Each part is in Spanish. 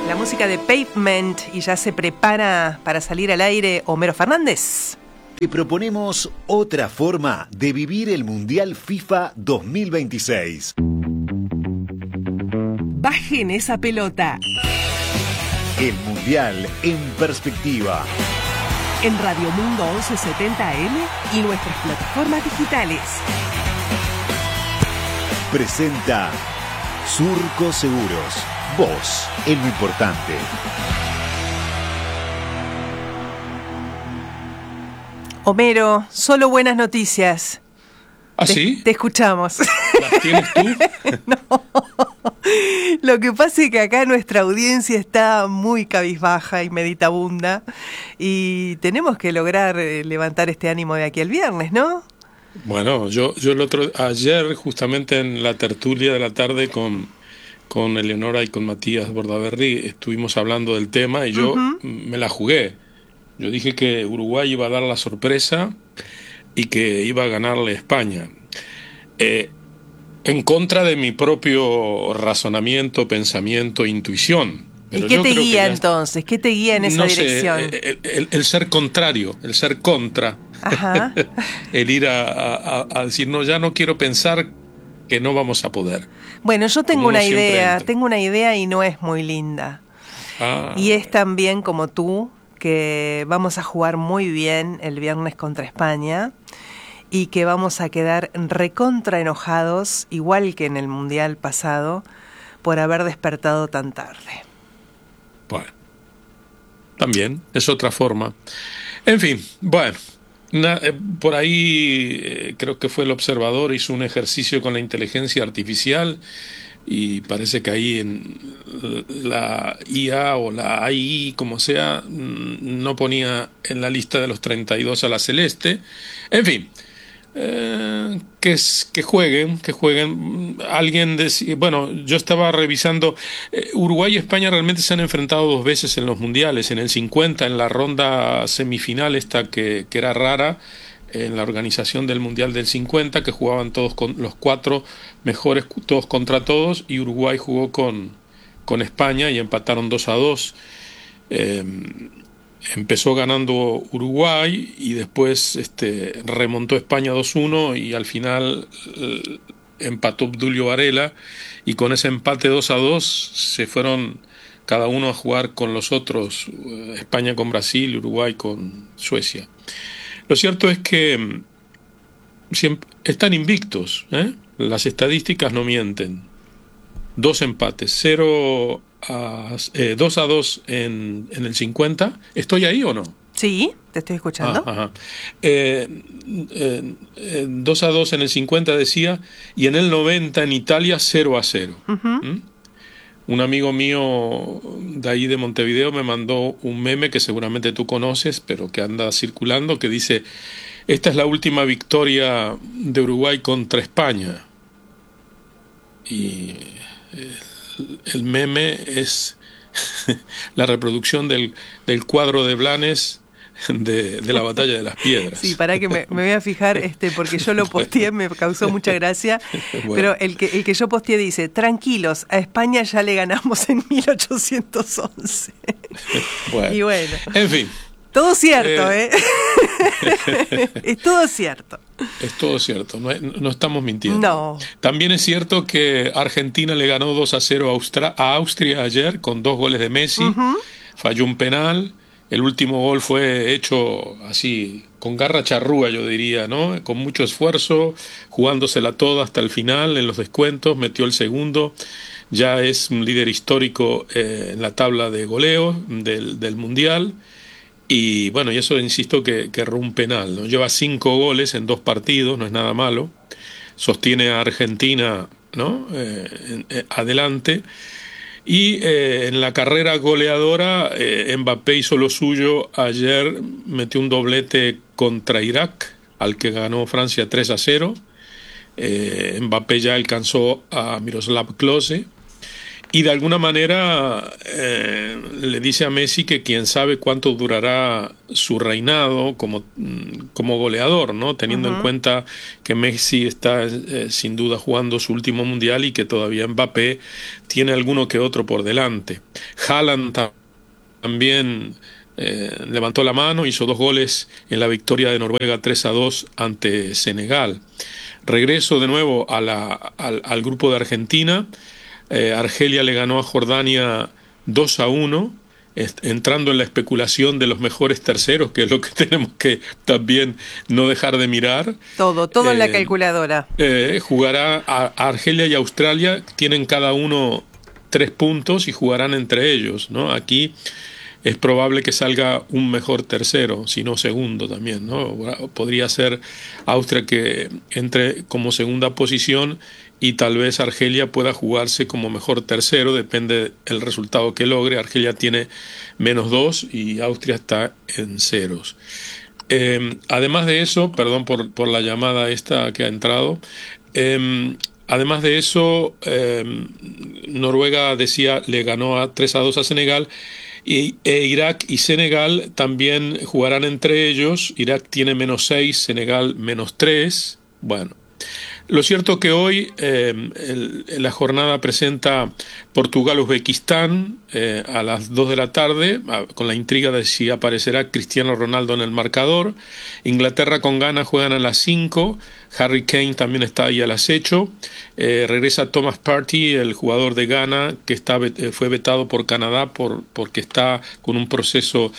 La música de Pavement, y ya se prepara para salir al aire Homero Fernández. Te proponemos otra forma de vivir el Mundial FIFA 2026. Bajen esa pelota. El Mundial en perspectiva. En Radio Mundo 1170 AM y nuestras plataformas digitales. Presenta Surco Seguros. Vos, en lo importante. Homero, solo buenas noticias. ¿Ah, sí? Te escuchamos. ¿Las tienes tú? No. Lo que pasa es que acá nuestra audiencia está muy cabizbaja y meditabunda y tenemos que lograr levantar este ánimo de aquí al viernes, ¿no? Bueno, yo ayer justamente en la tertulia de la tarde con Eleonora y con Matías Bordaberry estuvimos hablando del tema y yo me la jugué. Yo dije que Uruguay iba a dar la sorpresa y que iba a ganarle a España. En contra de mi propio razonamiento, pensamiento, intuición. Pero ¿Y qué te guía entonces? ¿Qué te guía en esa dirección? El ser contrario, el ser contra. Ajá. El ir a decir, no, ya no quiero pensar que no vamos a poder. Bueno, yo tengo una idea y no es muy linda. Y es también como tú, que vamos a jugar muy bien el viernes contra España y que vamos a quedar recontra enojados, igual que en el Mundial pasado, por haber despertado tan tarde. Bueno, también es otra forma. En fin, bueno, por ahí creo que fue El Observador, hizo un ejercicio con la inteligencia artificial y parece que ahí en la IA o la AI, como sea, no ponía en la lista de los 32 a la celeste. En fin, que jueguen. Alguien decía, bueno, yo estaba revisando, Uruguay y España realmente se han enfrentado dos veces en los mundiales, en el 50, en la ronda semifinal esta que era rara, en la organización del Mundial del 50, que jugaban todos con los cuatro mejores, todos contra todos, y Uruguay jugó con España y empataron 2-2. Empezó ganando Uruguay y después remontó España 2-1 y al final empató Obdulio Varela, y con ese empate 2-2 se fueron cada uno a jugar con los otros, España con Brasil y Uruguay con Suecia. Lo cierto es que están invictos, ¿eh? Las estadísticas no mienten. 2 empates, 2-2 en el 50. ¿Estoy ahí o no? Sí, te estoy escuchando. 2-2 en el 50 decía, y en el 90 en Italia 0-0. Un amigo mío de ahí de Montevideo me mandó un meme que seguramente tú conoces, pero que anda circulando, que dice: esta es la última victoria de Uruguay contra España. Y el meme es la reproducción del cuadro de Blanes de la batalla de las piedras. Sí, para que me voy a fijar, porque yo lo posteé, me causó mucha gracia. Bueno. Pero el que yo posteé dice: tranquilos, a España ya le ganamos en 1811. Bueno. Y bueno. En fin. Todo cierto, Es todo cierto. Es todo cierto, no estamos mintiendo. No. También es cierto que Argentina le ganó 2-0 a Austria ayer con 2 goles de Messi. Falló un penal. El último gol fue hecho así, con garra charrúa, yo diría, ¿no? Con mucho esfuerzo, jugándosela toda hasta el final, en los descuentos, metió el segundo. Ya es un líder histórico en la tabla de goleo del Mundial. Y bueno, y eso insisto que erró un penal, ¿no? Lleva 5 goles en 2 partidos, no es nada malo. Sostiene a Argentina, ¿no? Adelante. Y en la carrera goleadora, Mbappé hizo lo suyo. Ayer metió un doblete contra Irak, al que ganó Francia 3-0. Mbappé ya alcanzó a Miroslav Klose. Y de alguna manera le dice a Messi que quién sabe cuánto durará su reinado como goleador, ¿no? Teniendo en cuenta que Messi está sin duda jugando su último mundial y que todavía Mbappé tiene alguno que otro por delante. Haaland también levantó la mano, hizo 2 goles en la victoria de Noruega 3-2 ante Senegal. Regreso de nuevo al grupo de Argentina. Argelia le ganó a Jordania 2-1, entrando en la especulación de los mejores terceros, que es lo que tenemos que también no dejar de mirar. Todo en la calculadora. Jugará a Argelia y Australia, tienen cada uno 3 puntos y jugarán entre ellos, ¿no? Aquí es probable que salga un mejor tercero, si no segundo también, ¿no? Podría ser Austria que entre como segunda posición y tal vez Argelia pueda jugarse como mejor tercero, depende del resultado que logre. Argelia tiene -2 y Austria está en ceros. Además de eso, perdón por la llamada esta que ha entrado, además de eso, Noruega, decía, le ganó 3-2 a Senegal. Irak y Senegal también jugarán entre ellos. Irak tiene -6, Senegal -3. Bueno, lo cierto que hoy la jornada presenta Portugal-Uzbekistán a las 2 de la tarde, con la intriga de si aparecerá Cristiano Ronaldo en el marcador. Inglaterra con Ghana juegan a las 5. Harry Kane también está ahí al acecho. Regresa Thomas Partey, el jugador de Ghana, que fue vetado por Canadá porque está con un proceso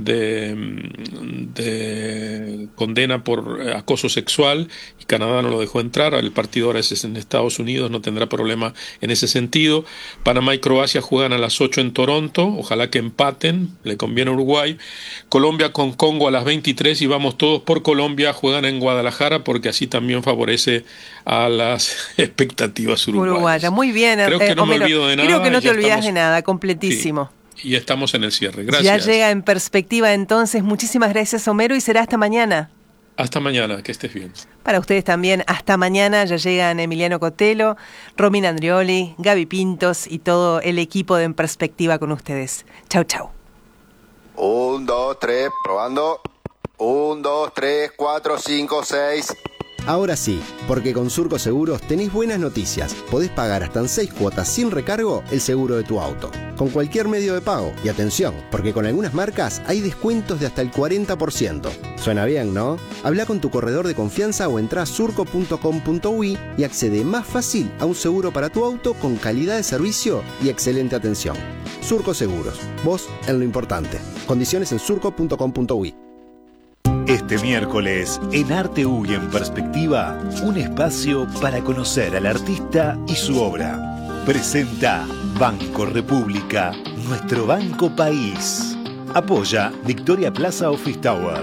de condena por acoso sexual, y Canadá no lo dejó entrar. El partido ahora es en Estados Unidos, no tendrá problema en ese sentido. Panamá y Croacia juegan a las 8 en Toronto, ojalá que empaten, le conviene a Uruguay. Colombia con Congo a las 23, y vamos todos por Colombia, juegan en Guadalajara porque así también favorece a las expectativas uruguayas. Muy bien, creo que no me olvido de nada. Creo que no te olvidas de nada, completísimo. Sí, y estamos en el cierre. Gracias. Ya llega En Perspectiva entonces. Muchísimas gracias, Homero, y será hasta mañana. Hasta mañana, que estés bien. Para ustedes también, hasta mañana. Ya llegan Emiliano Cotelo, Romina Andrioli, Gaby Pintos y todo el equipo de En Perspectiva con ustedes. Chau, chau. 1, 2, 3, probando. 1, 2, 3, 4, 5, 6. Ahora sí, porque con Surco Seguros tenés buenas noticias. Podés pagar hasta en 6 cuotas sin recargo el seguro de tu auto, con cualquier medio de pago. Y atención, porque con algunas marcas hay descuentos de hasta el 40%. Suena bien, ¿no? Habla con tu corredor de confianza o entrá a surco.com.uy y accede más fácil a un seguro para tu auto con calidad de servicio y excelente atención. Surco Seguros, vos en lo importante. Condiciones en surco.com.uy. Este miércoles, en Arte U y En Perspectiva, un espacio para conocer al artista y su obra. Presenta Banco República, nuestro banco país. Apoya Victoria Plaza Office Tower.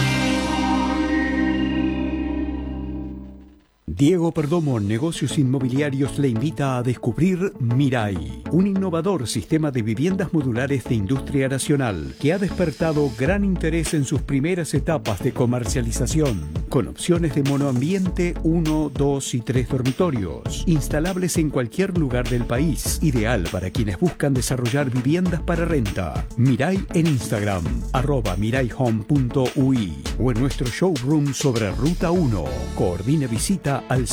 Diego Perdomo, Negocios Inmobiliarios, le invita a descubrir Mirai, un innovador sistema de viviendas modulares de industria nacional que ha despertado gran interés en sus primeras etapas de comercialización, con opciones de monoambiente 1, 2 y 3 dormitorios, instalables en cualquier lugar del país, ideal para quienes buscan desarrollar viviendas para renta. Mirai en Instagram, @miraihome.ui, o en nuestro showroom sobre Ruta 1. Coordine visita al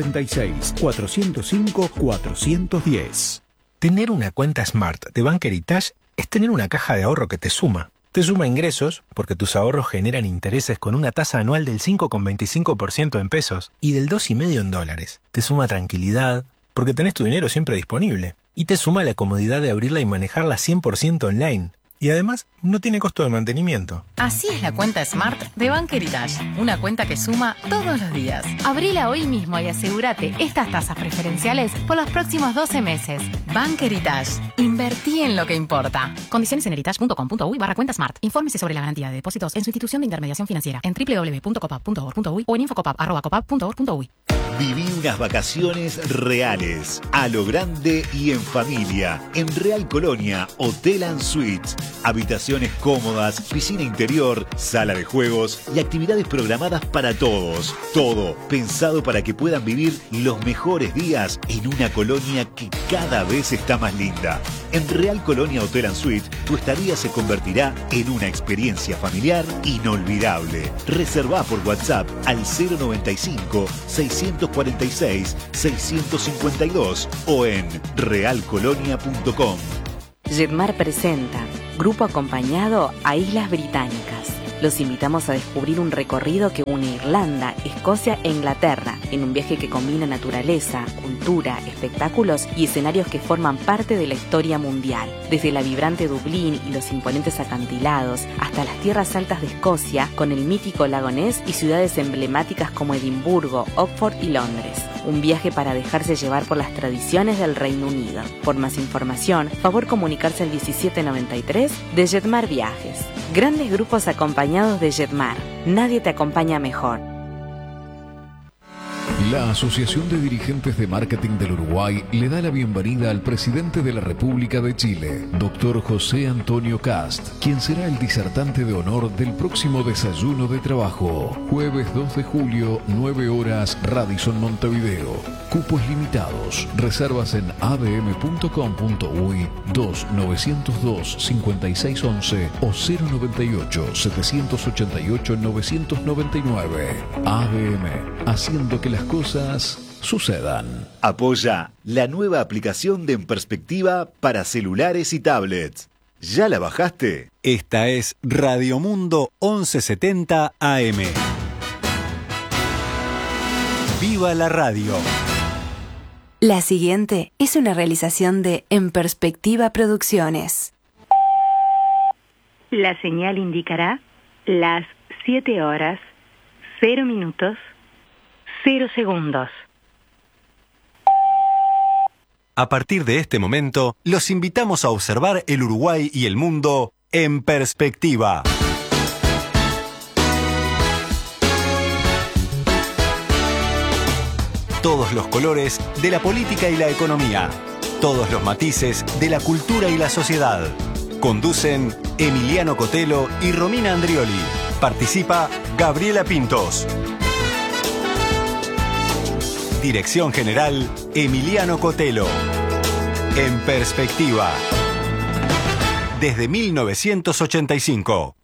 096-405-410. Tener una cuenta Smart de Bank Heritage es tener una caja de ahorro que te suma. Te suma ingresos, porque tus ahorros generan intereses con una tasa anual del 5,25% en pesos y del 2,5% en dólares. Te suma tranquilidad, porque tenés tu dinero siempre disponible. Y te suma la comodidad de abrirla y manejarla 100% online. Y además, no tiene costo de mantenimiento. Así es la cuenta Smart de Bank Heritage. Una cuenta que suma todos los días. Abrila hoy mismo y asegúrate estas tasas preferenciales por los próximos 12 meses. Bank Heritage. Invertí en lo que importa. Condiciones en heritage.com.uy/cuenta Smart. Infórmese sobre la garantía de depósitos en su institución de intermediación financiera en www.copap.org.uy o en infocopap@copap.org.uy. Viví unas vacaciones reales, a lo grande y en familia, en Real Colonia Hotel & Suites. Habitaciones cómodas, piscina interior, sala de juegos y actividades programadas para todos. Todo pensado para que puedan vivir los mejores días en una colonia que cada vez está más linda. En Real Colonia Hotel & Suites, tu estadía se convertirá en una experiencia familiar inolvidable. Reservá por WhatsApp al 095-646-652 o en realcolonia.com. Jetmar presenta Grupo Acompañado a Islas Británicas. Los invitamos a descubrir un recorrido que une Irlanda, Escocia e Inglaterra, en un viaje que combina naturaleza, cultura, espectáculos y escenarios que forman parte de la historia mundial. Desde la vibrante Dublín y los imponentes acantilados, hasta las tierras altas de Escocia, con el mítico lago Ness y ciudades emblemáticas como Edimburgo, Oxford y Londres. Un viaje para dejarse llevar por las tradiciones del Reino Unido. Por más información, favor comunicarse al 1793 de Jetmar Viajes. Grandes grupos acompañados de Jetmar. Nadie te acompaña mejor. La Asociación de Dirigentes de Marketing del Uruguay le da la bienvenida al presidente de la República de Chile, Dr. José Antonio Cast, quien será el disertante de honor del próximo desayuno de trabajo. Jueves 2 de julio, 9 horas, Radisson Montevideo. Cupos limitados. Reservas en adm.com.uy 2902-5611 o 098-788-999. ADM, haciendo que las cosas sucedan. Apoya la nueva aplicación de En Perspectiva para celulares y tablets. ¿Ya la bajaste? Esta es Radio Mundo 1170 AM. ¡Viva la radio! La siguiente es una realización de En Perspectiva Producciones. La señal indicará las 7 horas, 0 minutos, 0 segundos. A partir de este momento, los invitamos a observar el Uruguay y el mundo en perspectiva. Todos los colores de la política y la economía. Todos los matices de la cultura y la sociedad. Conducen Emiliano Cotelo y Romina Andrioli. Participa Gabriela Pintos. Dirección General, Emiliano Cotelo. En perspectiva. Desde 1985.